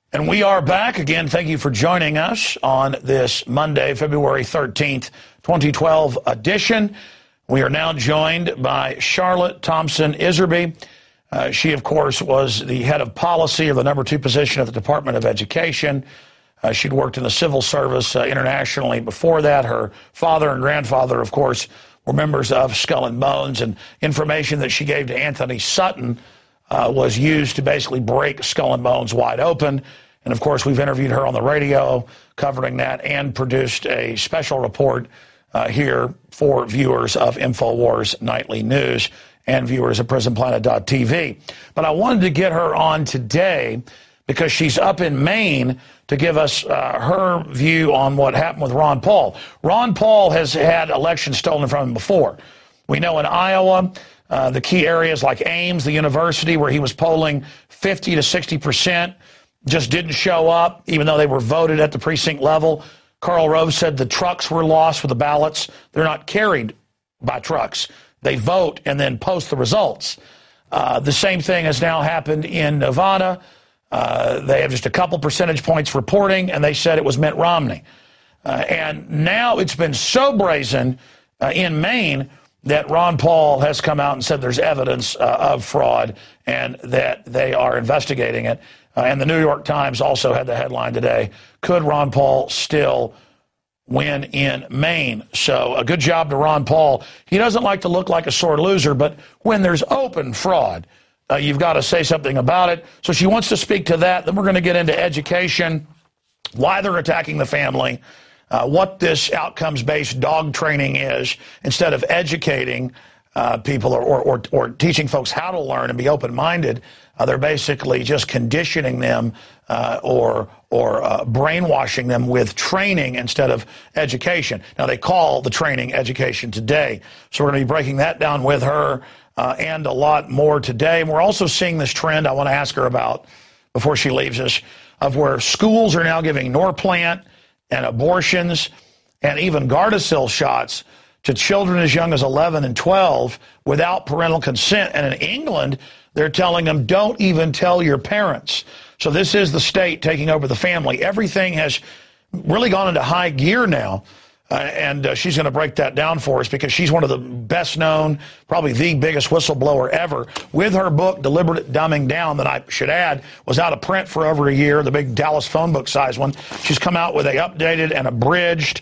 And we are back again. Thank you for joining us on this Monday, February 13th, 2012 edition. We are now joined by Charlotte Thompson Iserby. She, of course, was the head of policy of the number 2 position at the Department of Education. She'd worked in the civil service internationally before that. Her father and grandfather, of course, were members of Skull and Bones, and information that she gave to Anthony Sutton was used to basically break Skull and Bones wide open. And, of course, we've interviewed her on the radio covering that and produced a special report here for viewers of InfoWars Nightly News and viewers of PrisonPlanet.tv. But I wanted to get her on today because she's up in Maine to give us her view on what happened with Ron Paul. Ron Paul has had elections stolen from him before. We know in Iowa, the key areas like Ames, the university, where he was polling 50 to 60%, just didn't show up, even though they were voted at the precinct level. Karl Rove said the trucks were lost with the ballots. They're not carried by trucks. They vote and then post the results. The same thing has now happened in Nevada. They have just a couple percentage points reporting, and they said it was Mitt Romney. And now it's been so brazen in Maine that Ron Paul has come out and said there's evidence of fraud and that they are investigating it. And the New York Times also had the headline today, could Ron Paul still win in Maine? So a good job to Ron Paul. He doesn't like to look like a sore loser, but when there's open fraud, you've got to say something about it. So she wants to speak to that. Then we're going to get into education, why they're attacking the family, what this outcomes-based dog training is, instead of educating people or teaching folks how to learn and be open-minded. They're basically just conditioning them or brainwashing them with training instead of education. Now, they call the training education today. So we're going to be breaking that down with her and a lot more today. And we're also seeing this trend I want to ask her about before she leaves us, of where schools are now giving Norplant and abortions and even Gardasil shots to children as young as 11 and 12 without parental consent. And in England, they're telling them, don't even tell your parents. So this is the state taking over the family. Everything has really gone into high gear now. And she's going to break that down for us because she's one of the best known, probably the biggest whistleblower ever. With her book, Deliberate Dumbing Down, that I should add, was out of print for over a year, the big Dallas phone book size one. She's come out with a updated and abridged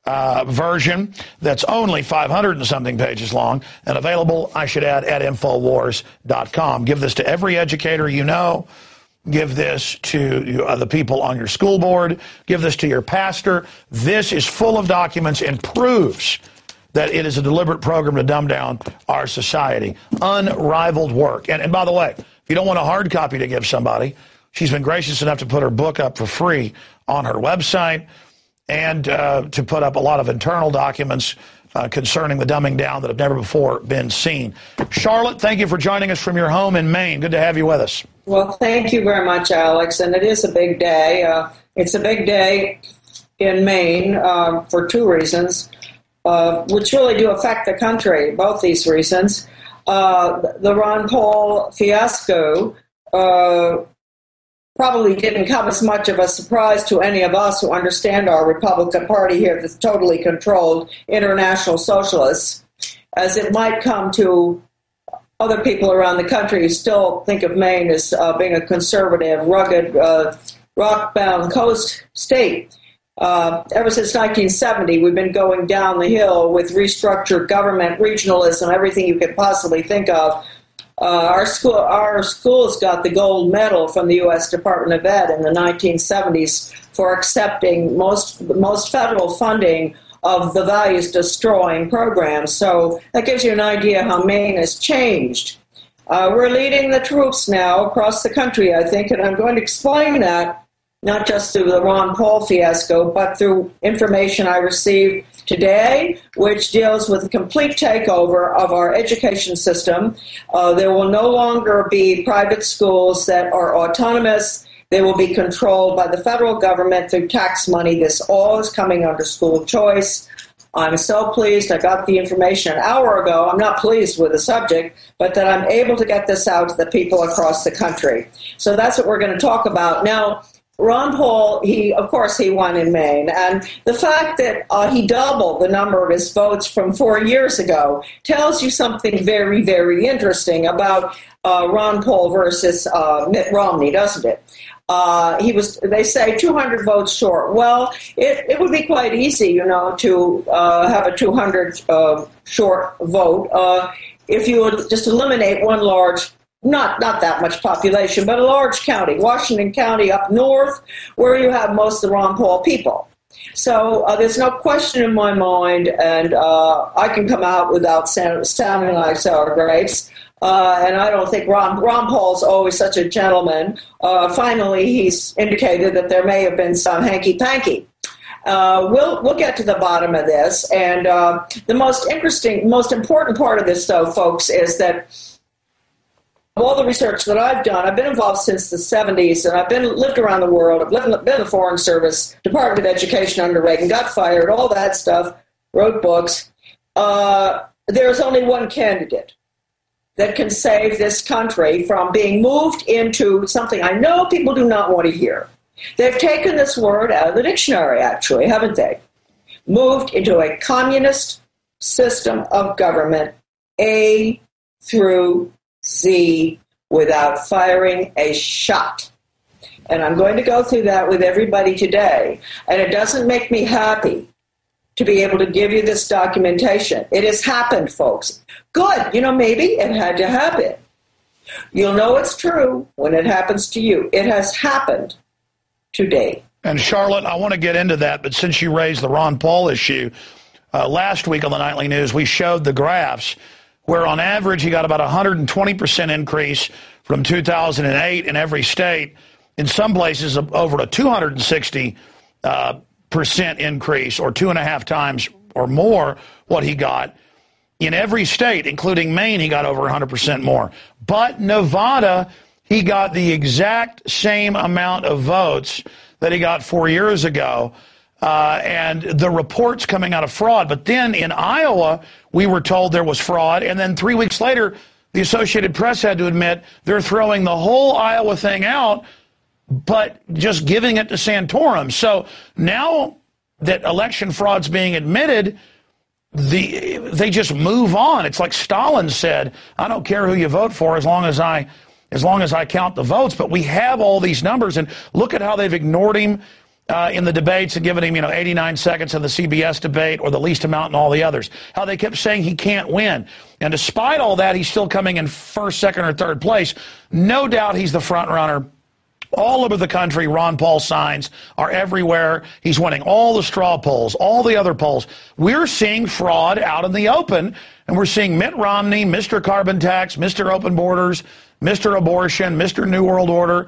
version that's only 500 and something pages long and available, I should add, at Infowars.com. Give this to every educator you know. Give this to the people on your school board. Give this to your pastor. This is full of documents and proves that it is a deliberate program to dumb down our society. Unrivaled work. And by the way, if you don't want a hard copy to give somebody, she's been gracious enough to put her book up for free on her website and to put up a lot of internal documents concerning the dumbing down that have never before been seen. Charlotte, thank you for joining us from your home in Maine. Good to have you with us. Well, thank you very much, Alex. And it is a big day. It's a big day in Maine for two reasons, which really do affect the country, both these reasons. The Ron Paul fiasco probably didn't come as much of a surprise to any of us who understand our Republican Party here that's totally controlled international socialists, as it might come to other people around the country who still think of Maine as being a conservative, rugged, rock-bound coast state. Ever since 1970, we've been going down the hill with restructured government, regionalism, everything you could possibly think of. Our schools got the gold medal from the U.S. Department of Ed in the 1970s for accepting most federal funding of the values-destroying programs. So that gives you an idea how Maine has changed. We're leading the troops now across the country, I think, and I'm going to explain that not just through the Ron Paul fiasco, but through information I received today, which deals with a complete takeover of our education system. There will no longer be private schools that are autonomous. They will be controlled by the federal government through tax money. This all is coming under school choice. I'm so pleased I got the information an hour ago. I'm not pleased with the subject, but that I'm able to get this out to the people across the country. So that's what we're going to talk about. Now, Ron Paul, of course, he won in Maine. And the fact that he doubled the number of his votes from 4 years ago tells you something very, very interesting about Ron Paul versus Mitt Romney, doesn't it? They say 200 votes short. Well, it would be quite easy, to have a 200 short vote if you would just eliminate one large, not that much population, but a large county, Washington County up north, where you have most of the Ron Paul people. So there's no question in my mind, and I can come out without sounding like sour grapes. And I don't think Ron Paul's always such a gentleman. Finally, he's indicated that there may have been some hanky-panky. We'll get to the bottom of this. And the most important part of this, though, folks, is that all the research that I've done, I've been involved since the 70s, and I've lived around the world. I've been in the Foreign Service, Department of Education under Reagan, got fired, all that stuff, wrote books. There's only one candidate that can save this country from being moved into something I know people do not want to hear. They've taken this word out of the dictionary, actually, haven't they? Moved into a communist system of government, A through Z, without firing a shot. And I'm going to go through that with everybody today. And it doesn't make me happy to be able to give you this documentation. It has happened, folks. Good. Maybe it had to happen. You'll know it's true when it happens to you. It has happened today. And Charlotte, I want to get into that, but since you raised the Ron Paul issue, last week on the Nightly News, we showed the graphs where on average he got about 120% increase from 2008 in every state. In some places, over a 260% increase, or 2.5 times or more what he got. In every state, including Maine, he got over 100% more. But Nevada, he got the exact same amount of votes that he got 4 years ago. And the reports coming out of fraud. But then in Iowa, we were told there was fraud. And then 3 weeks later, the Associated Press had to admit they're throwing the whole Iowa thing out, but just giving it to Santorum. So now that election fraud's being admitted, they just move on. It's like Stalin said, I don't care who you vote for as long as I count the votes. But we have all these numbers, and look at how they've ignored him in the debates and given him 89 seconds in the CBS debate, or the least amount in all the others. How they kept saying he can't win. And despite all that, he's still coming in first, second, or third place. No doubt he's the front runner. All over the country, Ron Paul signs are everywhere. He's winning all the straw polls, all the other polls. We're seeing fraud out in the open, and we're seeing Mitt Romney, Mr. Carbon Tax, Mr. Open Borders, Mr. Abortion, Mr. New World Order,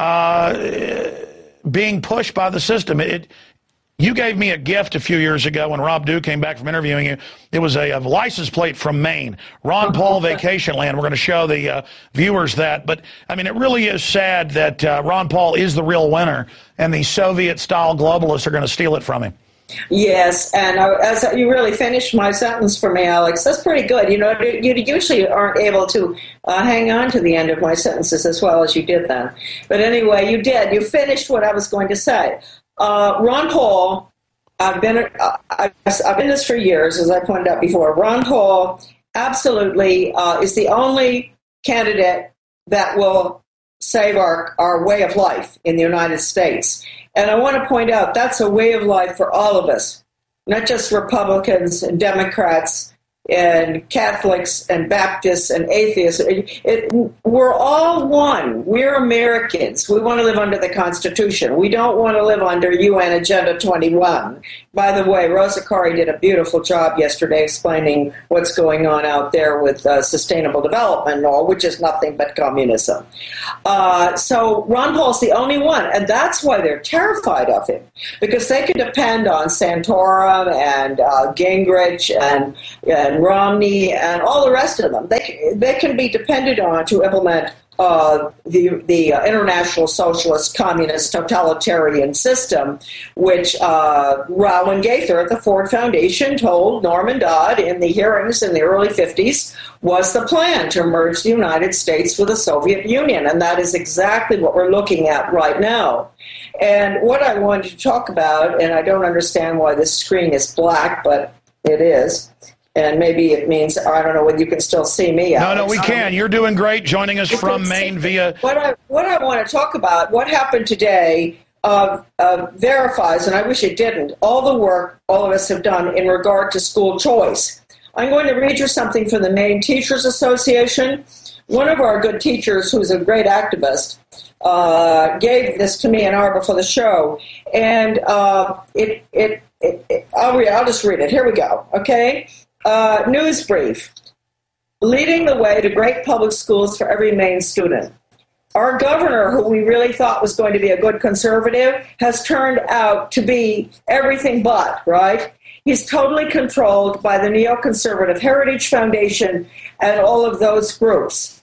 being pushed by the system. You gave me a gift a few years ago when Rob Dew came back from interviewing you. It was a license plate from Maine, Ron Paul Vacation Land. We're going to show the viewers that. But, I mean, it really is sad that Ron Paul is the real winner, and the Soviet-style globalists are going to steal it from him. Yes, and as you really finished my sentence for me, Alex, that's pretty good. You usually aren't able to hang on to the end of my sentences as well as you did then. But anyway, you did. You finished what I was going to say. Ron Paul, I've been in this for years, as I pointed out before. Ron Paul absolutely is the only candidate that will save our way of life in the United States. And I want to point out that's a way of life for all of us, not just Republicans and Democrats and Catholics and Baptists and atheists. We're all one. We're Americans. We want to live under the Constitution. We don't want to live under UN Agenda 21. By the way, Rosa Koire did a beautiful job yesterday explaining what's going on out there with sustainable development and all, which is nothing but communism. So Ron Paul's the only one, and that's why they're terrified of him, because they can depend on Santorum and Gingrich and Romney and all the rest of them. They can be depended on to implement the International Socialist Communist Totalitarian System, which Rowan Gaither at the Ford Foundation told Norman Dodd in the hearings in the early 50s was the plan to merge the United States with the Soviet Union. And that is exactly what we're looking at right now. And what I wanted to talk about, and I don't understand why this screen is black, but it is. And maybe it means, I don't know whether you can still see me. Alex. No, we can. You're doing great joining us from Maine via... What I want to talk about, what happened today, verifies, and I wish it didn't, all the work all of us have done in regard to school choice. I'm going to read you something from the Maine Teachers Association. One of our good teachers, who's a great activist, gave this to me an hour before the show, and I'll just read it. Here we go, okay? News brief. Leading the way to great public schools for every Maine student. Our governor, who we really thought was going to be a good conservative, has turned out to be everything but, right? He's totally controlled by the Neoconservative Heritage Foundation and all of those groups.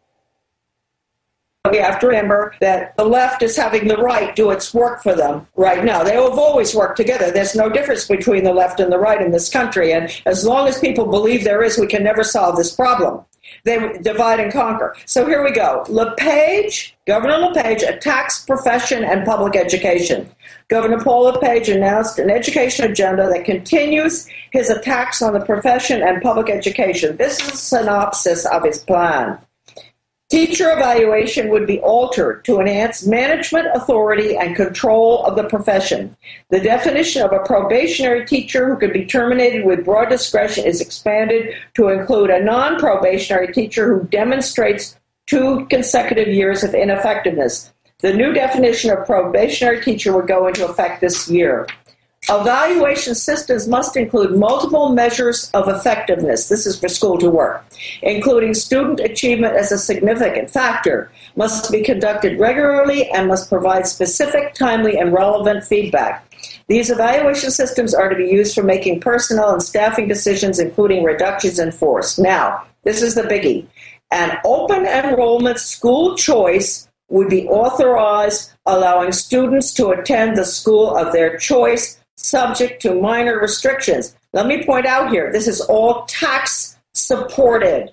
We have to remember that the left is having the right do its work for them right now. They have always worked together. There's no difference between the left and the right in this country. And as long as people believe there is, we can never solve this problem. They divide and conquer. So here we go. LePage, Governor LePage attacks profession and public education. Governor Paul LePage announced an education agenda that continues his attacks on the profession and public education. This is a synopsis of his plan. Teacher evaluation would be altered to enhance management authority and control of the profession. The definition of a probationary teacher who can be terminated with broad discretion is expanded to include a non-probationary teacher who demonstrates 2 consecutive years of ineffectiveness. The new definition of probationary teacher would go into effect this year. Evaluation systems must include multiple measures of effectiveness. This is for school to work, including student achievement as a significant factor, must be conducted regularly and must provide specific, timely, and relevant feedback. These evaluation systems are to be used for making personnel and staffing decisions, including reductions in force. Now, this is the biggie. An open enrollment school choice would be authorized, allowing students to attend the school of their choice, subject to minor restrictions. Let me point out here, this is all tax supported.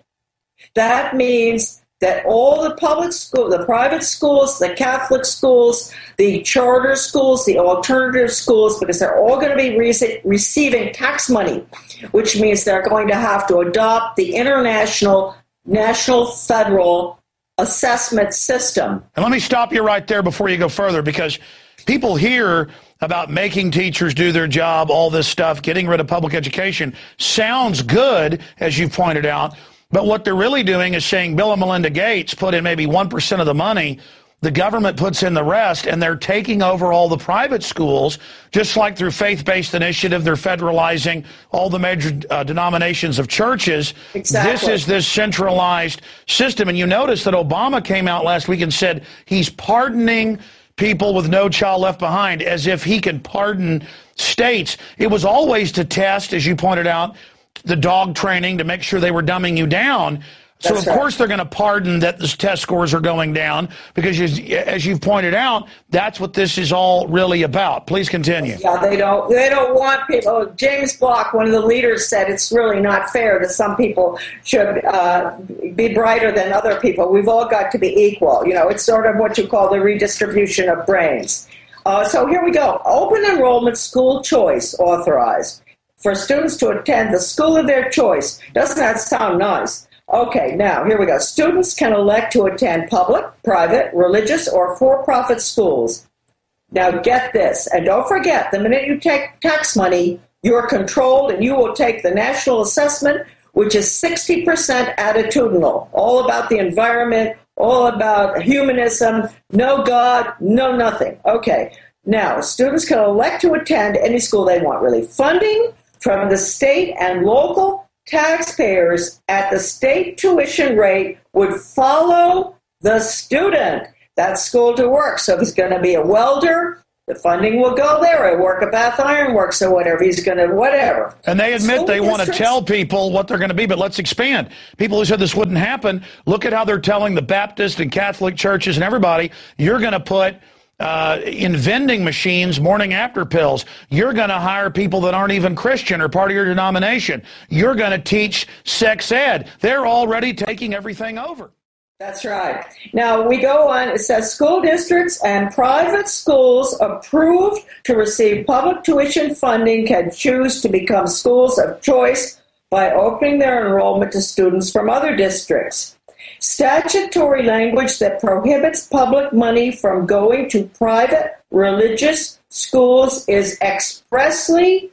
That means that all the public schools, the private schools, the Catholic schools, the charter schools, the alternative schools, because they're all going to be receiving tax money, which means they're going to have to adopt the international, national, federal assessment system. And let me stop you right there before you go further, because people hear about making teachers do their job, all this stuff, getting rid of public education. Sounds good, as you pointed out, but what they're really doing is saying Bill and Melinda Gates put in maybe 1% of the money, the government puts in the rest, and they're taking over all the private schools, just like through faith-based initiative, they're federalizing all the major denominations of churches. Exactly. This is this centralized system. And you notice that Obama came out last week and said he's pardoning people with No Child Left Behind, as if he can pardon states. It was always to test, as you pointed out, the dog training to make sure they were dumbing you down. So, of course, they're going to pardon that the test scores are going down because, as you've pointed out, that's what this is all really about. Please continue. Yeah, they don't want people. James Block, one of the leaders, said it's really not fair that some people should be brighter than other people. We've all got to be equal. You know, it's sort of what you call the redistribution of brains. So here we go. Open enrollment school choice authorized for students to attend the school of their choice. Doesn't that sound nice? Okay, now, here we go. Students can elect to attend public, private, religious, or for-profit schools. Now, get this, and don't forget, the minute you take tax money, you're controlled, and you will take the national assessment, which is 60% attitudinal, all about the environment, all about humanism, no God, no nothing. Okay, now, students can elect to attend any school they want, really. Funding from the state and local taxpayers at the state tuition rate would follow the student. That's school to work. So there's going to be a welder, The funding will go there. I work at Bath Iron Works or whatever. He's going to whatever. And they admit they want to tell people what they're going to be, but let's expand. People who said this wouldn't happen, look at how they're telling the Baptist and Catholic churches and everybody, you're going to put in vending machines morning after pills. You're going to hire people that aren't even Christian or part of your denomination. You're going to teach sex ed. They're already taking everything over. That's right. Now we go on. It says school districts and private schools approved to receive public tuition funding can choose to become schools of choice by opening their enrollment to students from other districts. Statutory language that prohibits public money from going to private religious schools is expressly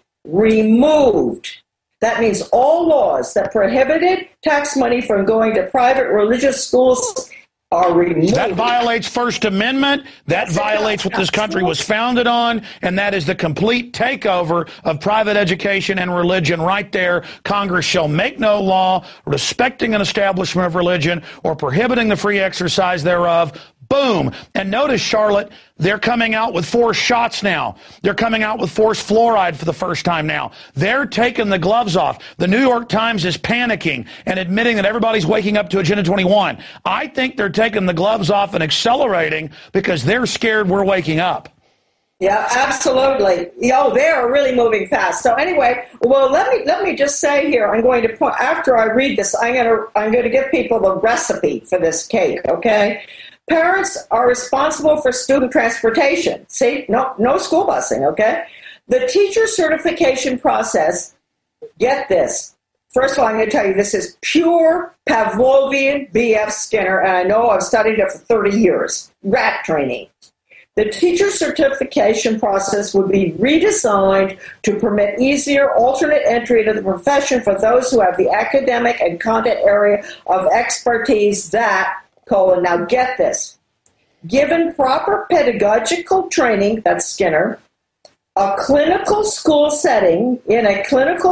removed. That means all laws that prohibited tax money from going to private religious schools are removed. That violates First Amendment. That violates what this country was founded on, and that is the complete takeover of private education and religion right there. Congress shall make no law respecting an establishment of religion or prohibiting the free exercise thereof. Boom. And notice, Charlotte, they're coming out with forced shots now. They're coming out with forced fluoride for the first time now. They're taking the gloves off. The New York Times is panicking and admitting that everybody's waking up to Agenda 21. I think they're taking the gloves off and accelerating because they're scared we're waking up. Yeah, absolutely. They're really moving fast. So anyway, well, let me just say here, I'm going to point, after I read this, I'm going to give people the recipe for this cake, okay? Parents are responsible for student transportation. See, no school busing, okay? The teacher certification process, get this. First of all, I'm going to tell you, this is pure Pavlovian B.F. Skinner, and I know I've studied it for 30 years. Rat training. The teacher certification process would be redesigned to permit easier alternate entry into the profession for those who have the academic and content area of expertise that, now get this, given proper pedagogical training, that's Skinner, a clinical school setting, that's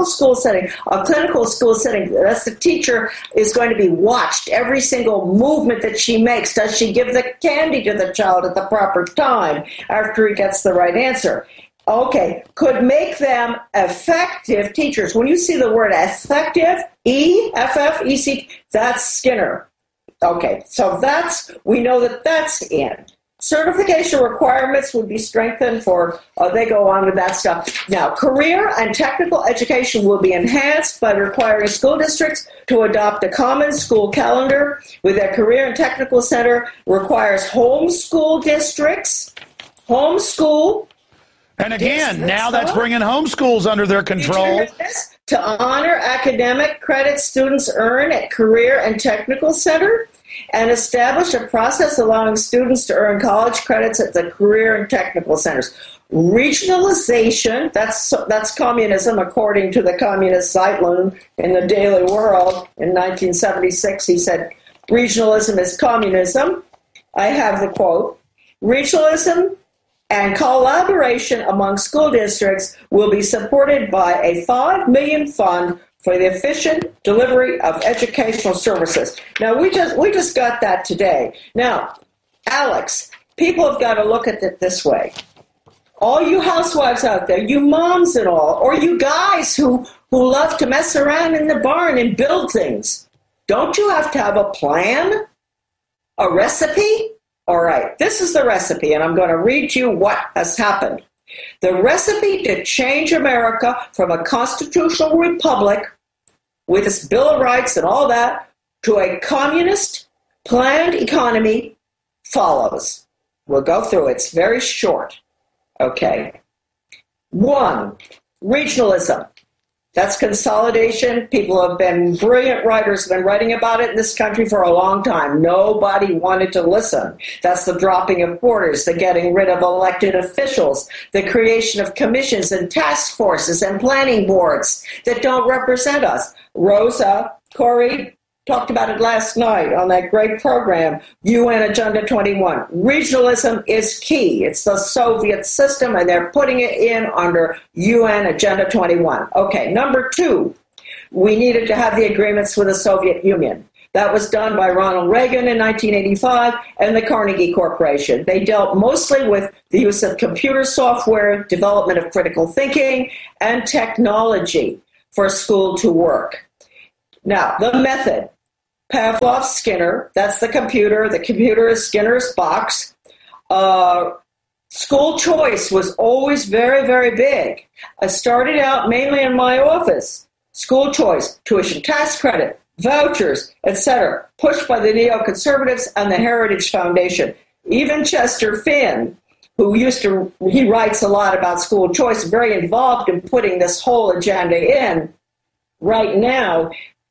the teacher is going to be watched, every single movement that she makes. Does she give the candy to the child at the proper time after he gets the right answer? Okay, could make them effective teachers. When you see the word effective, E-F-F-E-C, that's Skinner. Okay, so we know that's in. Certification requirements would be strengthened for, they go on with that stuff. Now, career and technical education will be enhanced by requiring school districts to adopt a common school calendar with a career and technical center requires homeschool districts. Homeschool. And again, now that's bringing homeschools under their control. To honor academic credit students earn at Career and Technical Center and establish a process allowing students to earn college credits at the Career and Technical Centers. Regionalization, that's communism, according to the communist Zeitlin in the Daily World in 1976. He said, regionalism is communism. I have the quote. Regionalism and collaboration among school districts will be supported by a $5 million fund for the efficient delivery of educational services. Now, we just got that today. Now, Alex, people have got to look at it this way. All you housewives out there, you moms and all, or you guys who love to mess around in the barn and build things, don't you have to have a plan? A recipe? All right, this is the recipe, and I'm going to read you what has happened. The recipe to change America from a constitutional republic with its Bill of Rights and all that to a communist planned economy follows. We'll go through it. It's very short. Okay. 1, regionalism. That's consolidation. People have been, brilliant writers have been writing about it in this country for a long time. Nobody wanted to listen. That's the dropping of borders, the getting rid of elected officials, the creation of commissions and task forces and planning boards that don't represent us. Rosa, Corey, talked about it last night on that great program, UN Agenda 21. Regionalism is key. It's the Soviet system, and they're putting it in under UN Agenda 21. Okay, number 2, we needed to have the agreements with the Soviet Union. That was done by Ronald Reagan in 1985 and the Carnegie Corporation. They dealt mostly with the use of computer software, development of critical thinking, and technology for school to work. Now, the method, Pavlov, Skinner, that's the computer. The computer is Skinner's box. School choice was always very, very big. I started out mainly in my office. School choice, tuition tax credit, vouchers, etc., pushed by the neoconservatives and the Heritage Foundation. Even Chester Finn, he writes a lot about school choice, very involved in putting this whole agenda in. Right now,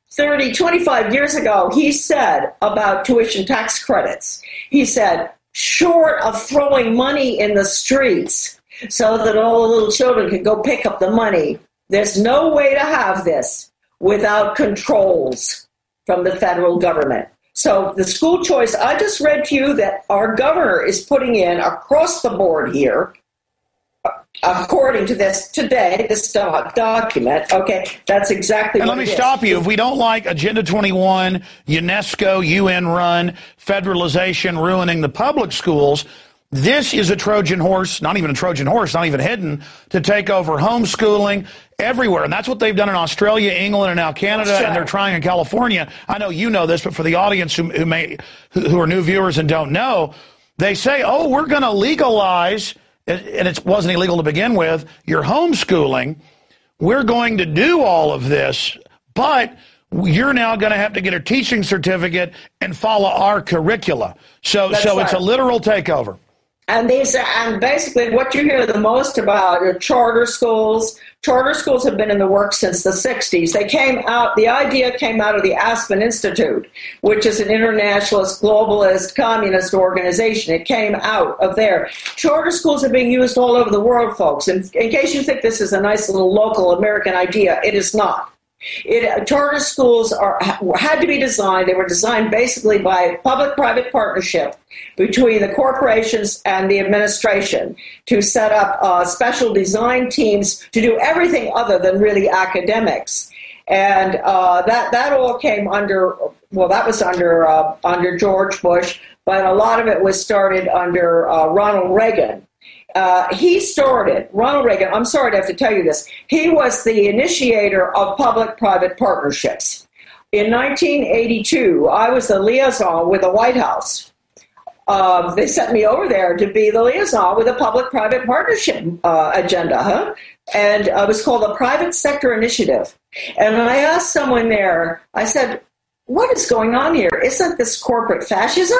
25 years ago, he said about tuition tax credits, he said, short of throwing money in the streets so that all the little children can go pick up the money, there's no way to have this without controls from the federal government. So the school choice, I just read to you that our governor is putting in across the board here, according to this today, this document, okay, that's exactly and what it is. let me stop you. If we don't like Agenda 21, UNESCO, UN-run, federalization, ruining the public schools, this is a Trojan horse, not even a Trojan horse, not even hidden, to take over homeschooling everywhere. And that's what they've done in Australia, England, and now Canada, Right. and they're trying in California. I know you know this, but for the audience who are new viewers and don't know, they say, oh, we're going to legalize, and it wasn't illegal to begin with, your homeschooling. We're going to do all of this, but you're now going to have to get a teaching certificate and follow our curricula. So That's it's a right. literal takeover. And basically what you hear the most about are charter schools. Charter schools have been in the works since the 60s. The idea came out of the Aspen Institute, which is an internationalist, globalist, communist organization. It came out of there. Charter schools are being used all over the world, folks. And in case you think this is a nice little local American idea, it is not. Charter schools had to be designed. They were designed basically by public-private partnership between the corporations and the administration to set up special design teams to do everything other than really academics. And that all came under George Bush, but a lot of it was started under Ronald Reagan. Ronald Reagan, I'm sorry to have to tell you this, he was the initiator of public-private partnerships. In 1982, I was the liaison with the White House. They sent me over there to be the liaison with a public-private partnership agenda, and it was called the Private Sector Initiative. And I asked someone there, I said, what is going on here? Isn't this corporate fascism?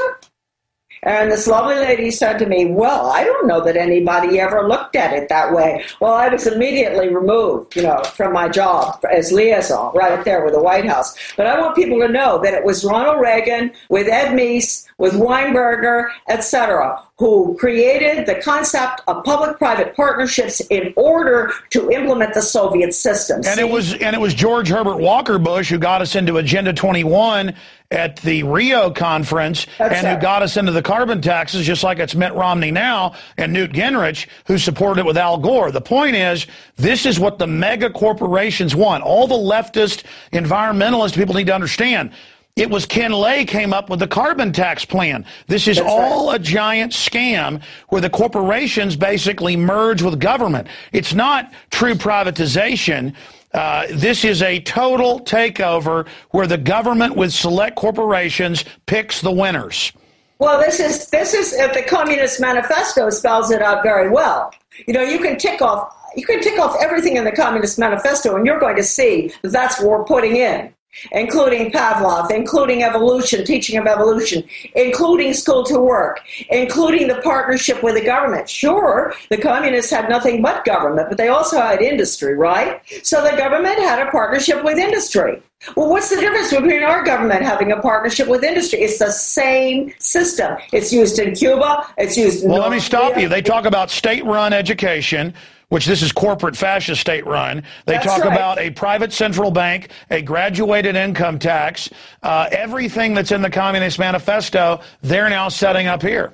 And this lovely lady said to me, well, I don't know that anybody ever looked at it that way. Well, I was immediately removed, from my job as liaison right there with the White House. But I want people to know that it was Ronald Reagan with Ed Meese, with Weinberger, etc., who created the concept of public-private partnerships in order to implement the Soviet system. And it was George Herbert Walker Bush who got us into Agenda 21 at the Rio conference, who got us into the carbon taxes, just like it's Mitt Romney now, and Newt Gingrich, who supported it with Al Gore. The point is, this is what the mega corporations want. All the leftist environmentalist people need to understand. It was Ken Lay came up with the carbon tax plan. This is all a giant scam where the corporations basically merge with government. It's not true privatization. This is a total takeover where the government with select corporations picks the winners. Well, this is the Communist Manifesto spells it out very well. You can tick off everything in the Communist Manifesto, and you're going to see that that's what we're putting in, including Pavlov, including evolution, teaching of evolution, including school to work, including the partnership with the government. Sure, the communists had nothing but government, but they also had industry, right? So the government had a partnership with industry. Well, what's the difference between our government having a partnership with industry? It's the same system. It's used in Cuba. It's used in Well, let me stop you. They talk about state-run education, which this is corporate fascist state-run. They talk about a private central bank, a graduated income tax, everything that's in the Communist Manifesto, they're now setting up here.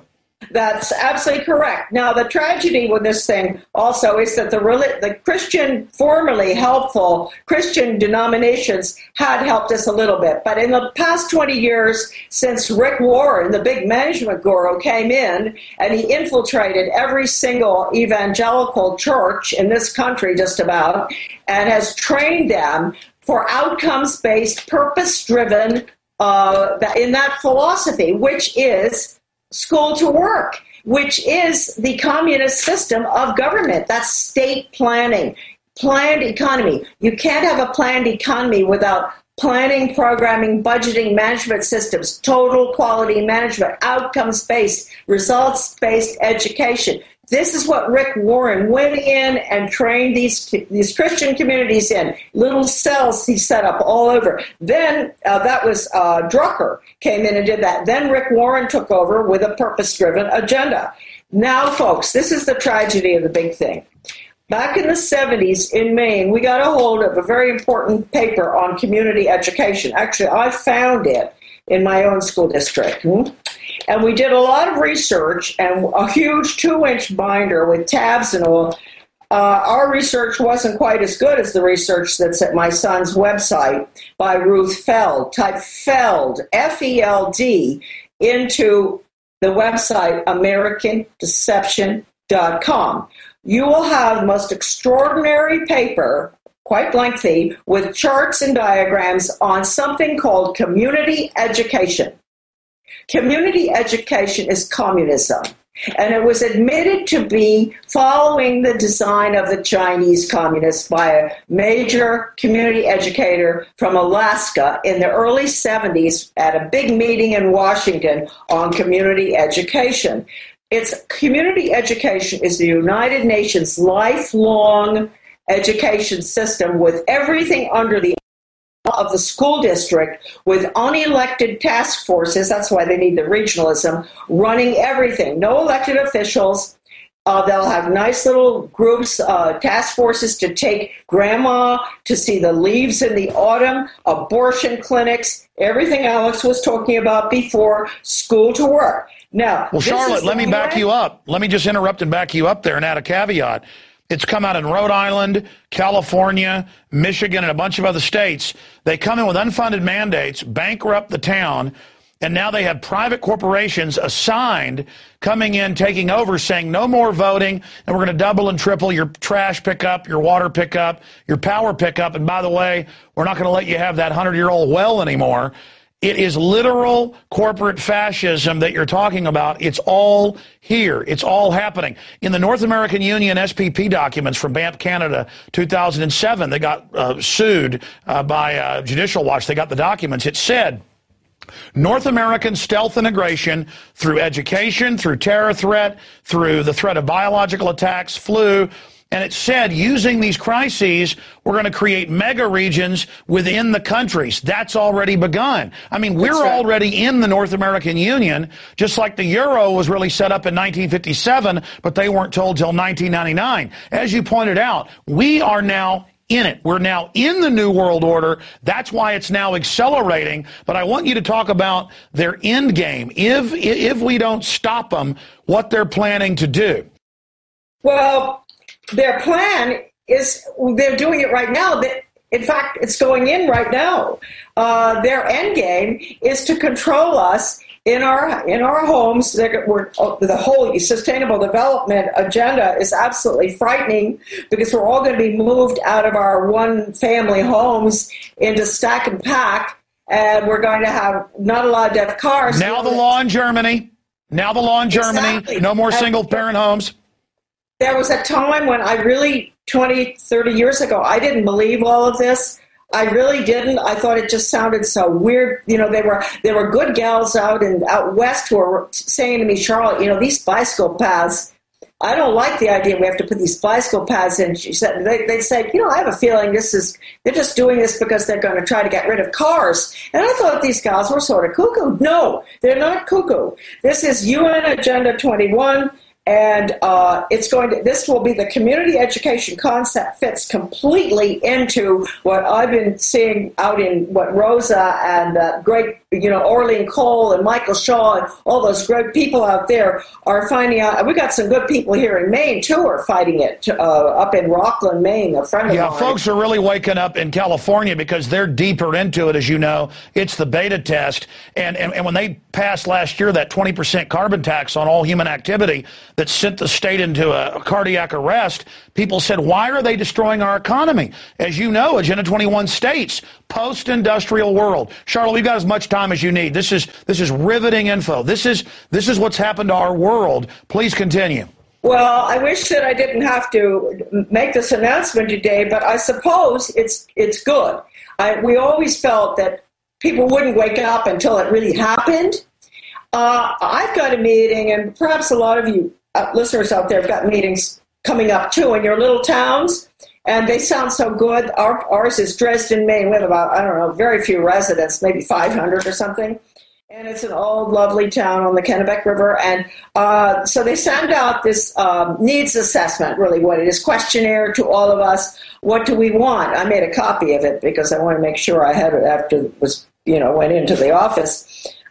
That's absolutely correct. Now, the tragedy with this thing also is that the Christian, formerly helpful Christian denominations had helped us a little bit. But in the past 20 years, since Rick Warren, the big management guru, came in and he infiltrated every single evangelical church in this country just about and has trained them for outcomes-based, purpose-driven in that philosophy, which is school to work, which is the communist system of government. That's state planning, planned economy. You can't have a planned economy without planning, programming, budgeting, management systems, total quality management, outcomes-based, results-based education. This is what Rick Warren went in and trained these Christian communities in. Little cells he set up all over. Then that was Drucker came in and did that. Then Rick Warren took over with a purpose-driven agenda. Now, folks, this is the tragedy of the big thing. Back in the 70s in Maine, we got a hold of a very important paper on community education. Actually, I found it in my own school district. And we did a lot of research and a huge 2-inch binder with tabs and all. Our research wasn't quite as good as the research that's at my son's website by Ruth Feld. Type Feld, F-E-L-D, into the website AmericanDeception.com. You will have the most extraordinary paper, quite lengthy, with charts and diagrams on something called community education. Community education is communism, and it was admitted to be following the design of the Chinese communists by a major community educator from Alaska in the early 70s at a big meeting in Washington on community education. Community education is the United Nations lifelong education system with everything under the of the school district with unelected task forces. That's why they need the regionalism, running everything. No elected officials. They'll have nice little groups, task forces to take grandma to see the leaves in the autumn, abortion clinics, everything Alex was talking about before, school to work. Now, well, Charlotte, let me back you up. Let me just interrupt and back you up there and add a caveat. It's come out in Rhode Island, California, Michigan, and a bunch of other states. They come in with unfunded mandates, bankrupt the town, and now they have private corporations assigned coming in, taking over, saying no more voting, and we're going to double and triple your trash pickup, your water pickup, your power pickup, and by the way, we're not going to let you have that 100-year-old well anymore. It is literal corporate fascism that you're talking about. It's all here. It's all happening. In the North American Union SPP documents from Banff, Canada, 2007, they got sued by Judicial Watch. They got the documents. It said, North American stealth integration through education, through terror threat, through the threat of biological attacks, flu. And it said, using these crises, we're going to create mega regions within the countries. That's already begun. I mean, we're already in the North American Union, just like the euro was really set up in 1957, but they weren't told till 1999. As you pointed out, we are now in it. We're now in the New World Order. That's why it's now accelerating. But I want you to talk about their end game. If we don't stop them, what they're planning to do. Well, their plan is, they're doing it right now. In fact, it's going in right now. Their end game is to control us in our homes. The whole sustainable development agenda is absolutely frightening because we're all going to be moved out of our one-family homes into stack and pack, and we're going to have not allowed to have cars. Now the law in Germany. Exactly. No more single-parent homes. There was a time when I really, 20, 30 years ago, I didn't believe all of this. I really didn't. I thought it just sounded so weird. You know, there were good gals out west who were saying to me, Charlotte, you know, these bicycle paths, I don't like the idea we have to put these bicycle paths in. She said, they said, you know, I have a feeling they're just doing this because they're going to try to get rid of cars. And I thought these gals were sort of cuckoo. No, they're not cuckoo. This is UN Agenda 21. And this will be the community education concept fits completely into what I've been seeing out in what Rosa and great Orlean Cole and Michael Shaw and all those great people out there are finding out. We got some good people here in Maine, too, are fighting it up in Rockland, Maine, a friend of mine. Yeah, folks are really waking up in California because they're deeper into it, as you know. It's the beta test. And when they passed last year that 20% carbon tax on all human activity that sent the state into a cardiac arrest, people said, why are they destroying our economy? As you know, Agenda 21 states, post-industrial world. Charlotte, we've got as much time as you need. This is riveting info. This is what's happened to our world. Please continue. Well, I wish that I didn't have to make this announcement today, but I suppose it's good. We always felt that people wouldn't wake up until it really happened. I've got a meeting, and perhaps a lot of you listeners out there have got meetings coming up too in your little towns, and they sound so good. Ours is Dresden, Maine. We have about, very few residents, maybe 500 or something. And it's an old, lovely town on the Kennebec River. And so they send out this needs assessment, really what it is, questionnaire to all of us. What do we want? I made a copy of it because I want to make sure I had it after it was, went into the office.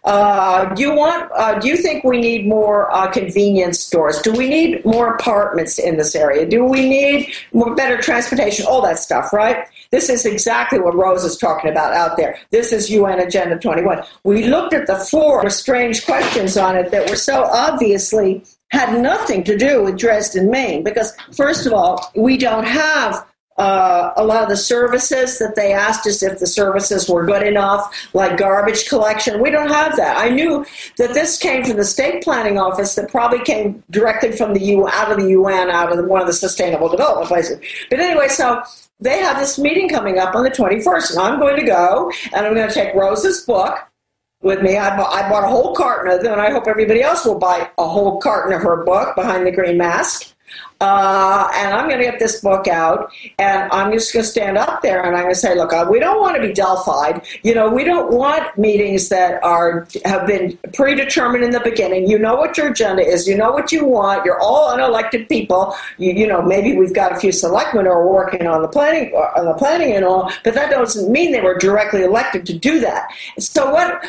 Do you think we need more convenience stores? Do we need more apartments in this area? Do we need better transportation? All that stuff, right? This is exactly what Rose is talking about out there. This is UN Agenda 21. We looked at the 4 strange questions on it that were so obviously had nothing to do with Dresden, Maine, because first of all, we don't have a lot of the services that they asked us if the services were good enough, like garbage collection. We don't have that. I knew that this came from the state planning office that probably came directly from out of the UN, out of one of the sustainable development places. But anyway, so they have this meeting coming up on the 21st, and I'm going to go, and I'm going to take Rose's book with me. I bought a whole carton of them, and I hope everybody else will buy a whole carton of her book, Behind the Green Mask. And I'm going to get this book out, and I'm just going to stand up there, and I'm going to say, look, we don't want to be Delphied. We don't want meetings that have been predetermined in the beginning. You know what your agenda is. You know what you want. You're all unelected people. Maybe we've got a few selectmen who are working on the planning and all, but that doesn't mean they were directly elected to do that. So what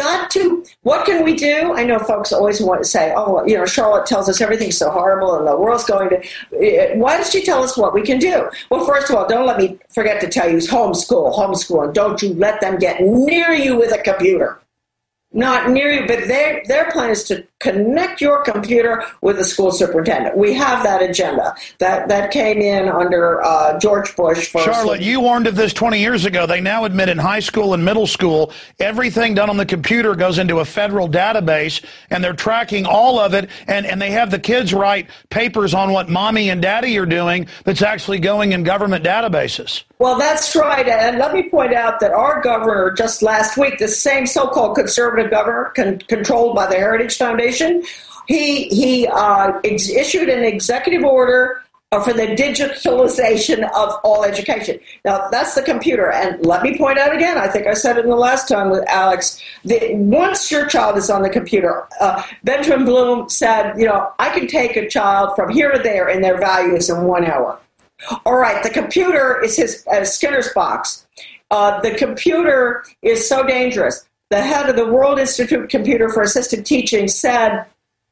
can we do? I know folks always want to say, Charlotte tells us everything's so horrible and the world's going to. Why does she tell us what we can do? Well, first of all, don't let me forget to tell you, homeschool, and don't you let them get near you with a computer. Not near you, but their plan is to connect your computer with the school superintendent. We have that agenda. That came in under George Bush first. Charlotte, you warned of this 20 years ago. They now admit in high school and middle school, everything done on the computer goes into a federal database, and they're tracking all of it, and they have the kids write papers on what mommy and daddy are doing that's actually going in government databases. Well, that's right. And let me point out that our governor just last week, the same so-called conservative governor controlled by the Heritage Foundation, he issued an executive order for the digitalization of all education. Now, that's the computer. And let me point out again, I think I said it in the last time with Alex, that once your child is on the computer, Benjamin Bloom said, I can take a child from here to there in their values in 1 hour. All right, the computer is his Skinner's box. The computer is so dangerous. The head of the World Institute Computer for Assisted Teaching said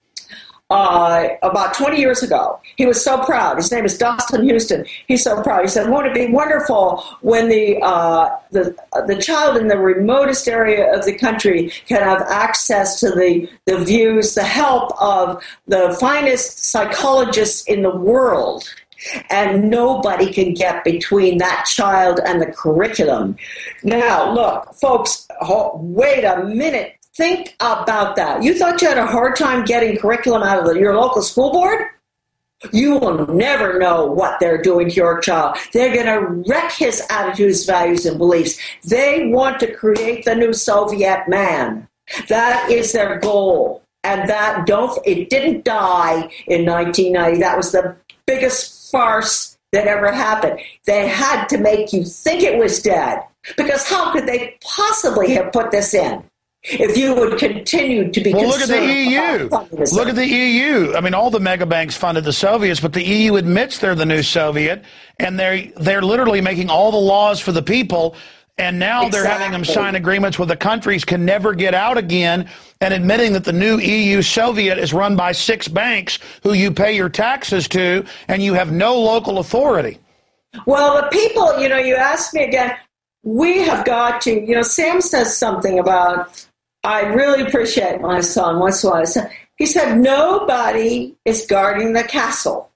about 20 years ago, he was so proud. His name is Dustin Houston. He's so proud. He said, won't it be wonderful when the child in the remotest area of the country can have access to the views, the help of the finest psychologists in the world, and nobody can get between that child and the curriculum. Now, look, folks, wait a minute. Think about that. You thought you had a hard time getting curriculum out of your local school board? You will never know what they're doing to your child. They're going to wreck his attitudes, values, and beliefs. They want to create the new Soviet man. That is their goal. And it didn't die in 1990. That was the biggest farce that ever happened. They had to make you think it was dead, because how could they possibly have put this in if you would continue to be concerned? Look at the EU. Look at the EU. I mean, all the mega banks funded the Soviets, but the EU admits they're the new Soviet, and they're literally making all the laws for the people. And now they're having them sign agreements where the countries can never get out again, and admitting that the new EU Soviet is run by 6 banks who you pay your taxes to, and you have no local authority. Well, the people, you asked me again, we have got to, Sam says something about, I really appreciate my son. What's what I said? He said, nobody is guarding the castle.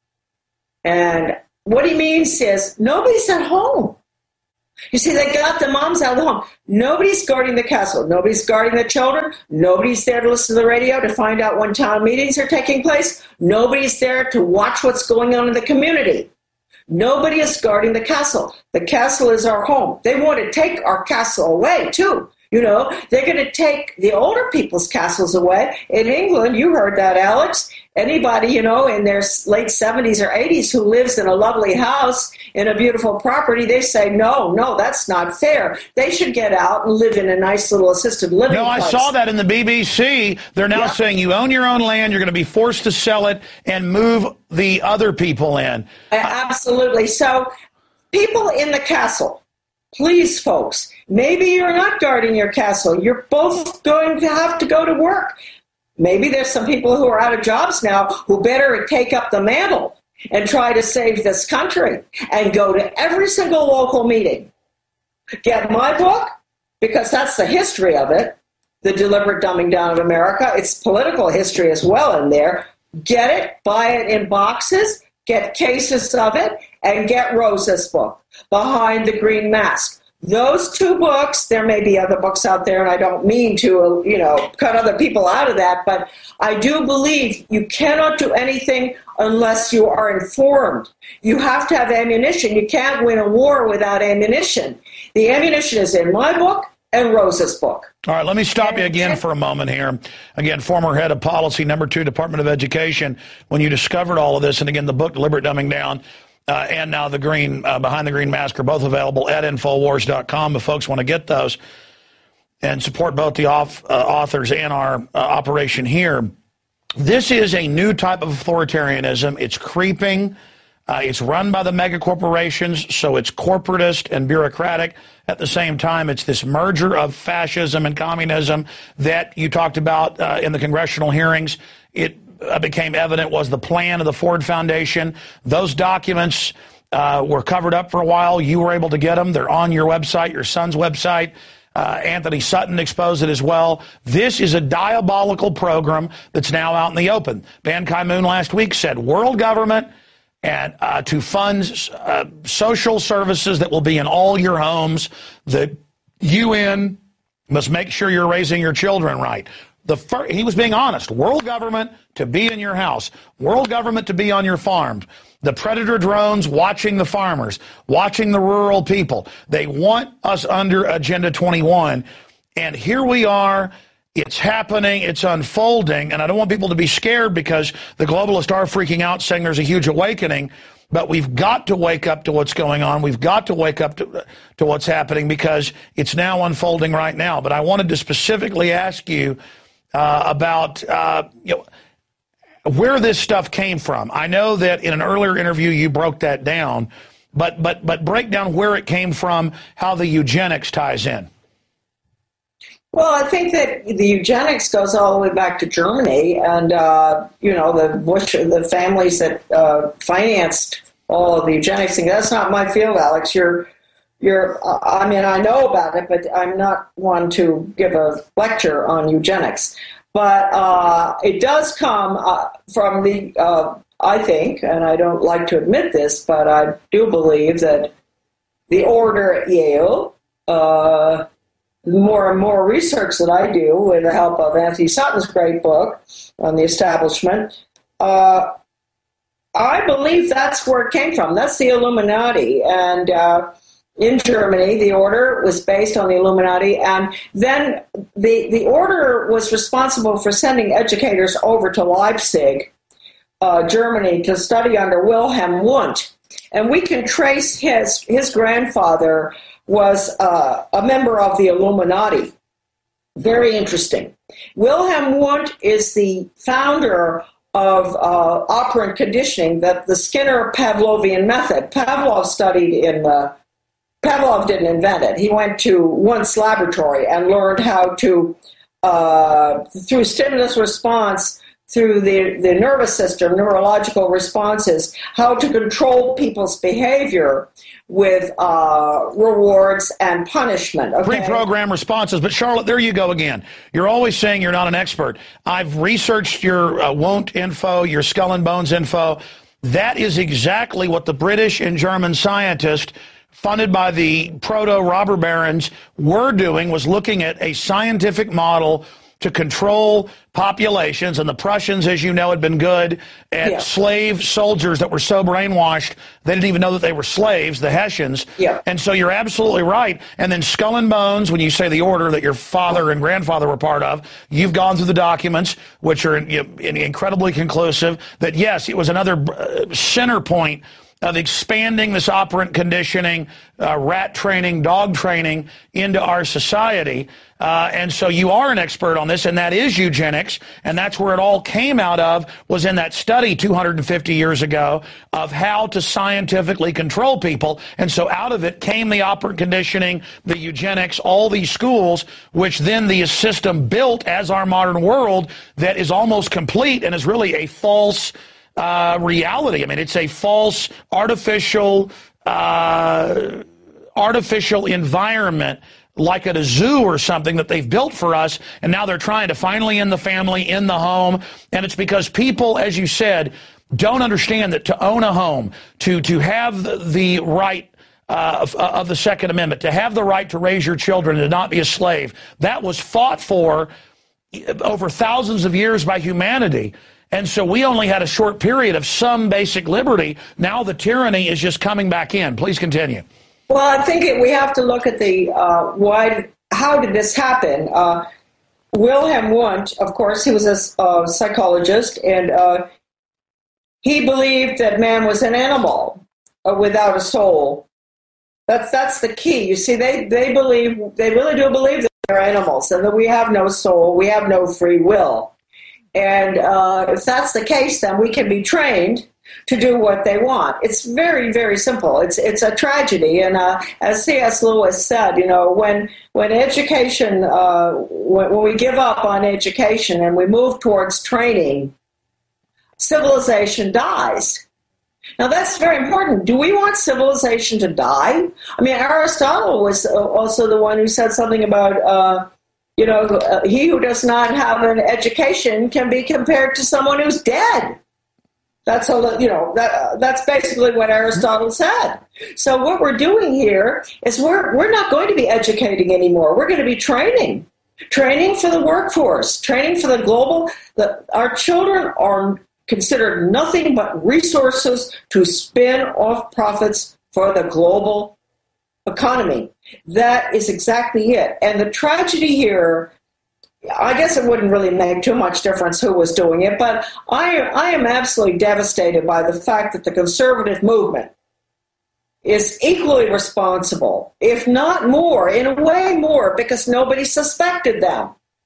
And what he means is nobody's at home. You see, they got the moms out of the home. Nobody's guarding the castle. Nobody's guarding the children. Nobody's there to listen to the radio to find out when town meetings are taking place. Nobody's there to watch what's going on in the community. Nobody is guarding the castle. The castle is our home. They want to take our castle away, too. They're going to take the older people's castles away. In England, you heard that, Alex. Anybody, in their late 70s or 80s who lives in a lovely house in a beautiful property, they say, no, that's not fair. They should get out and live in a nice little assisted living place. I saw that in the BBC. They're now saying you own your own land, you're going to be forced to sell it and move the other people in. Absolutely. So people in the castle, please, folks, maybe you're not guarding your castle. You're both going to have to go to work. Maybe there's some people who are out of jobs now who better take up the mantle and try to save this country and go to every single local meeting. Get my book, because that's the history of it, The Deliberate Dumbing Down of America. It's political history as well in there. Get it, buy it in boxes, get cases of it, and get Rosa's book, Behind the Green Mask. Those 2 books, there may be other books out there, and I don't mean to, cut other people out of that, but I do believe you cannot do anything unless you are informed. You have to have ammunition. You can't win a war without ammunition. The ammunition is in my book and Rosa's book. All right, let me stop you again for a moment here. Again, former head of policy, number 2, Department of Education, when you discovered all of this, and again, the book, Deliberate Dumbing Down, and now the Behind the Green Mask are both available at Infowars.com if folks want to get those and support both the authors and our operation here. This is a new type of authoritarianism. It's creeping. It's run by the mega corporations, so it's corporatist and bureaucratic. At the same time, it's this merger of fascism and communism that you talked about in the congressional hearings. It became evident was the plan of the Ford Foundation. Those documents were covered up for a while. You were able to get them. They're on your website, your son's website. Anthony Sutton exposed it as well. This is a diabolical program that's now out in the open. Ban Ki-moon last week said world government and to fund social services that will be in all your homes. The UN must make sure you're raising your children right. He was being honest. World government to be in your house. World government to be on your farm. The predator drones watching the farmers, watching the rural people. They want us under Agenda 21. And here we are. It's happening. It's unfolding. And I don't want people to be scared because the globalists are freaking out saying there's a huge awakening. But we've got to wake up to what's going on. We've got to wake up to what's happening because it's now unfolding right now. But I wanted to specifically ask you about where this stuff came from. I know that in an earlier interview you broke that down, but break down where it came from, how the eugenics ties in. Well, I think that the eugenics goes all the way back to Germany, and the families that financed all of the eugenics thing. That's not my field, Alex. I mean, I know about it, but I'm not one to give a lecture on eugenics. But it does come from I think, and I don't like to admit this, but I do believe that the order at Yale, more and more research that I do with the help of Anthony Sutton's great book on the establishment, I believe that's where it came from. That's the Illuminati. And in Germany, the order was based on the Illuminati. And then the order was responsible for sending educators over to Leipzig, Germany, to study under Wilhelm Wundt. And we can trace his grandfather was a member of the Illuminati. Very interesting. Wilhelm Wundt is the founder of operant conditioning, that the Skinner Pavlovian method. Pavlov studied in Pavlov didn't invent it. He went to Wundt's laboratory and learned how to, through stimulus response, through the nervous system, neurological responses, how to control people's behavior with rewards and punishment. Okay? Pre-programmed responses. But Charlotte, there you go again. You're always saying you're not an expert. I've researched your Wundt info, your Skull and Bones info. That is exactly what the British and German scientists funded by the proto-robber barons were doing, was looking at a scientific model to control populations. And the Prussians, as you know, had been good at slave soldiers that were so brainwashed they didn't even know that they were slaves, the Hessians. And so you're absolutely right. And then Skull and Bones, when you say the order that your father and grandfather were part of, you've gone through the documents, which are incredibly conclusive, that yes, it was another center point of expanding this operant conditioning, rat training, dog training into our society. And so you are an expert on this, and that is eugenics, and that's where it all came out of, was in that study 250 years ago of how to scientifically control people. And so out of it came the operant conditioning, the eugenics, all these schools, which then the system built as our modern world that is almost complete and is really a false reality. I mean, it's a false, artificial environment, like at a zoo or something that they've built for us, and now they're trying to finally end the family, in the home, and it's because people, as you said, don't understand that to own a home, to have the right of the Second Amendment, to have the right to raise your children and to not be a slave, that was fought for over thousands of years by humanity. And so we only had a short period of some basic liberty. Now the tyranny is just coming back in. Please continue. Well, I think we have to look at the how did this happen? Wilhelm Wundt, of course, he was a psychologist, and he believed that man was an animal without a soul. That's the key. You see, they really do believe that they're animals and that we have no soul, we have no free will. And if that's the case, then we can be trained to do what they want. It's very, very simple. It's a tragedy. And as C.S. Lewis said, you know, when education, when we give up on education and we move towards training, civilization dies. Now, that's very important. Do we want civilization to die? I mean, Aristotle was also the one who said something about he who does not have an education can be compared to someone who's dead. That's that's basically what Aristotle said. So what we're doing here is we're not going to be educating anymore. We're going to be training for the workforce, training for the global. Our children are considered nothing but resources to spin off profits for the global economy. That is exactly it. And the tragedy here, I guess it wouldn't really make too much difference who was doing it, but I am absolutely devastated by the fact that the conservative movement is equally responsible, if not more, in a way more, because nobody suspected them.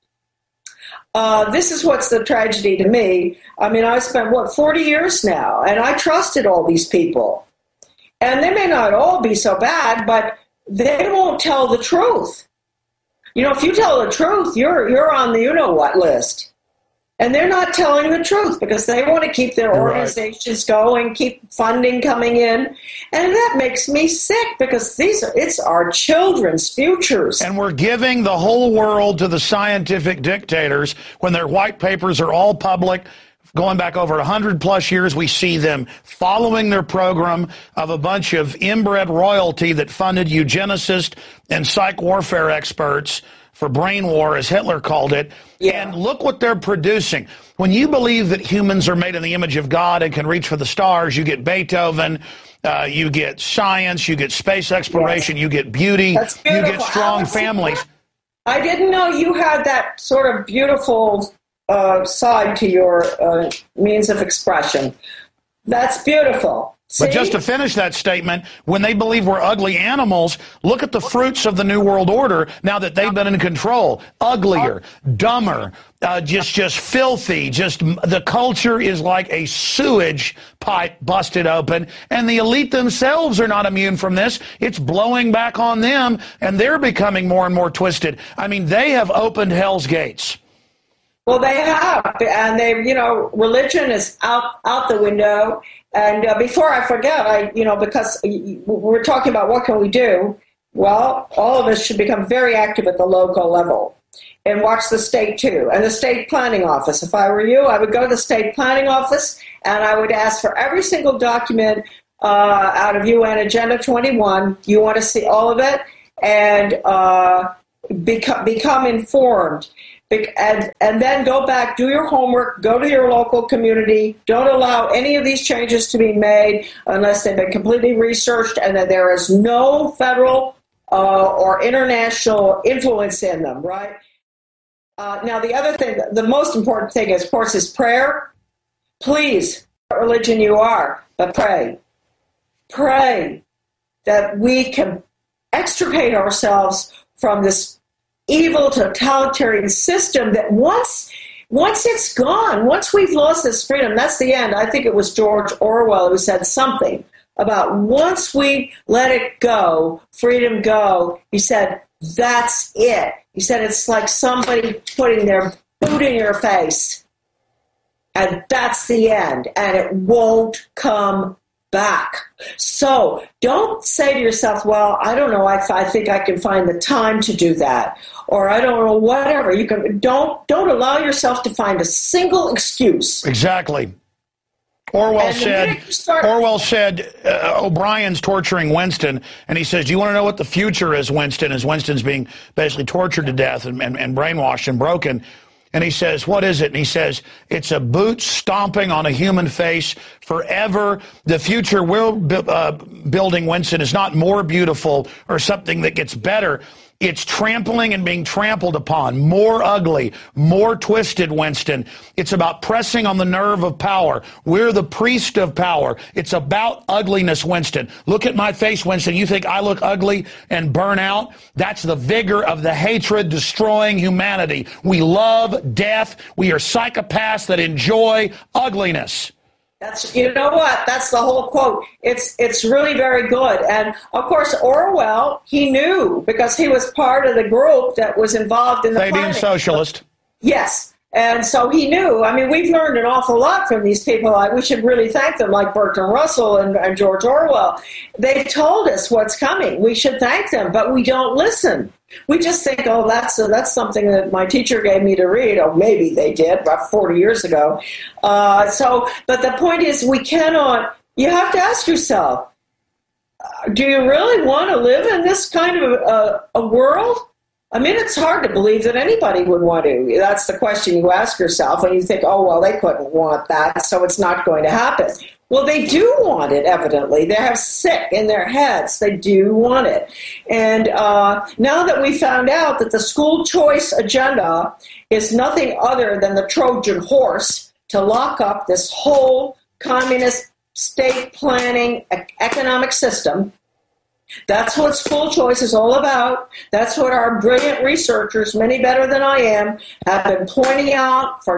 This is what's the tragedy to me. I mean, I spent, 40 years now, and I trusted all these people. And they may not all be so bad, but they won't tell the truth. You know, if you tell the truth, you're on the you-know-what list. And they're not telling the truth because they want to keep their organizations going, keep funding coming in. And that makes me sick because it's our children's futures. And we're giving the whole world to the scientific dictators when their white papers are all public. Going back over 100-plus years, we see them following their program of a bunch of inbred royalty that funded eugenicists and psych warfare experts for brain war, as Hitler called it. Yeah. And look what they're producing. When you believe that humans are made in the image of God and can reach for the stars, you get Beethoven, you get science, you get space exploration, you get beauty, you get strong families. I didn't know you had that sort of beautiful side to your means of expression. That's beautiful. But just to finish that statement, when they believe we're ugly animals, look at the fruits of the New World Order now that they've been in control. Uglier, dumber, just filthy. Just the culture is like a sewage pipe busted open, and the elite themselves are not immune from this. It's blowing back on them, and they're becoming more and more twisted. I mean, they have opened hell's gates. Well, they have, and religion is out the window. And before I forget, because we're talking about what can we do, well, all of us should become very active at the local level and watch the state too, and the state planning office. If I were you, I would go to the state planning office and I would ask for every single document out of UN Agenda 21. You want to see all of it and become informed. And then go back, do your homework, go to your local community. Don't allow any of these changes to be made unless they've been completely researched and that there is no federal or international influence in them, right? Now, the other thing, the most important thing, of course, is prayer. Please, what religion you are, but pray. Pray that we can extricate ourselves from this evil totalitarian system that once it's gone, once we've lost this freedom, that's the end. I think it was George Orwell who said something about once we let it go, freedom go, he said, that's it. He said, it's like somebody putting their boot in your face. And that's the end. And it won't come back. So don't say to yourself, well, I don't know, I think I can find the time to do that. Or I don't know, whatever. You can don't allow yourself to find a single excuse. Exactly. Orwell said O'Brien's torturing Winston, and he says, do you want to know what the future is, Winston, as Winston's being basically tortured to death and brainwashed and broken. And he says, what is it? And he says, it's a boot stomping on a human face forever. The future we're building, Winston, is not more beautiful or something that gets better. It's trampling and being trampled upon, more ugly, more twisted, Winston. It's about pressing on the nerve of power. We're the priest of power. It's about ugliness, Winston. Look at my face, Winston. You think I look ugly and burn out? That's the vigor of the hatred destroying humanity. We love death. We are psychopaths that enjoy ugliness. That's, you know what? That's the whole quote. It's really very good. And of course, Orwell, he knew because he was part of the group that was involved in the Fabian socialist. Yes. And so he knew. I mean, we've learned an awful lot from these people. We should really thank them, like Bertrand Russell and George Orwell. They told us what's coming. We should thank them, but we don't listen. We just think, oh, that's something that my teacher gave me to read. Oh, maybe they did, about 40 years ago. But the point is, we cannot. You have to ask yourself, do you really want to live in this kind of a world? I mean, it's hard to believe that anybody would want to. That's the question you ask yourself, and you think, oh, well, they couldn't want that, so it's not going to happen. Well, they do want it, evidently. They have sick in their heads. They do want it. And now that we found out that the school choice agenda is nothing other than the Trojan horse to lock up this whole communist state planning economic system, that's what school choice is all about. That's what our brilliant researchers, many better than I am, have been pointing out for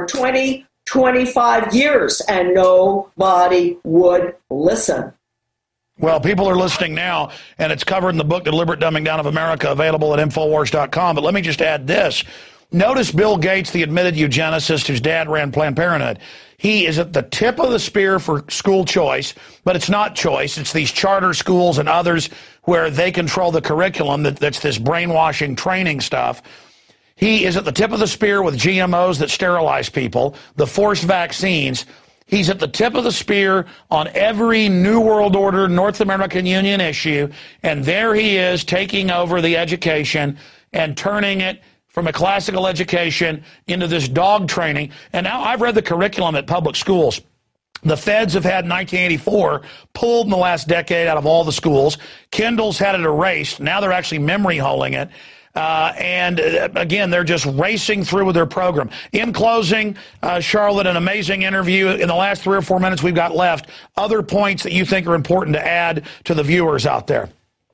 25 years, and nobody would listen. Well, people are listening now, and it's covered in the book, The Deliberate Dumbing Down of America, available at Infowars.com. But let me just add this. Notice Bill Gates, the admitted eugenicist whose dad ran Planned Parenthood. He is at the tip of the spear for school choice, but it's not choice. It's these charter schools and others where they control the curriculum. That's this brainwashing training stuff. He is at the tip of the spear with GMOs that sterilize people, the forced vaccines. He's at the tip of the spear on every New World Order, North American Union issue, and there he is taking over the education and turning it from a classical education into this dog training. And now I've read the curriculum at public schools. The feds have had 1984 pulled in the last decade out of all the schools. Kindle's had it erased. Now they're actually memory holing it. And again, they're just racing through with their program. In closing, Charlotte, an amazing interview. In the last 3 or 4 minutes we've got left, other points that you think are important to add to the viewers out there?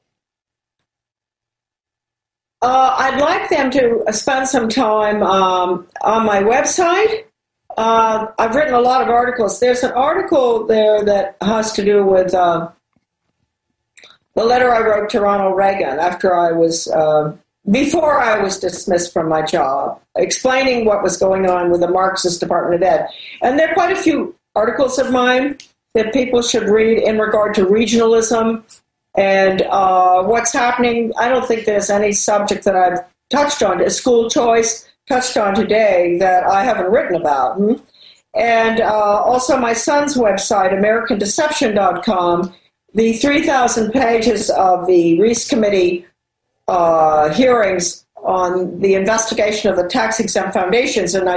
I'd like them to spend some time on my website. I've written a lot of articles. There's an article there that has to do with the letter I wrote to Ronald Reagan after I was, before I was dismissed from my job, explaining what was going on with the Marxist Department of Ed. And there are quite a few articles of mine that people should read in regard to regionalism and what's happening. I don't think there's any subject that I've touched on, school choice, touched on today that I haven't written about. And also my son's website, AmericanDeception.com, the 3,000 pages of the Reece Committee hearings on the investigation of the tax-exempt foundations in